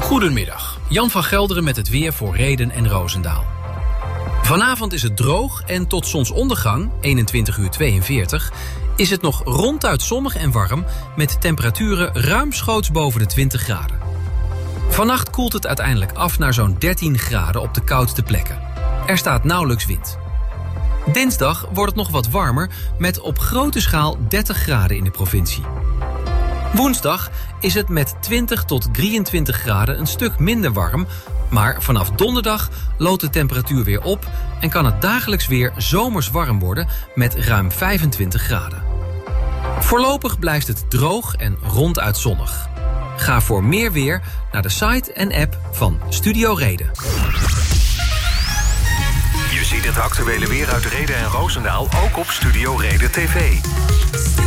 Goedemiddag, Jan van Gelderen met het weer voor Rheden en Roosendaal. Vanavond is het droog en tot zonsondergang, 21:42, is het nog ronduit zonnig en warm met temperaturen ruimschoots boven de 20 graden. Vannacht koelt het uiteindelijk af naar zo'n 13 graden op de koudste plekken. Er staat nauwelijks wind. Dinsdag wordt het nog wat warmer met op grote schaal 30 graden in de provincie. Woensdag is het met 20 tot 23 graden een stuk minder warm, maar vanaf donderdag loopt de temperatuur weer op en kan het dagelijks weer zomers warm worden met ruim 25 graden. Voorlopig blijft het droog en ronduit zonnig. Ga voor meer weer naar de site en app van Studio Reden. Je ziet het actuele weer uit Rheden en Roosendaal ook op Studio Reden TV.